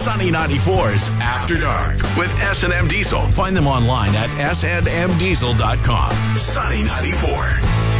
Sunny 94's After Dark with S&M Diesel. Find them online at snmdiesel.com. Sunny 94.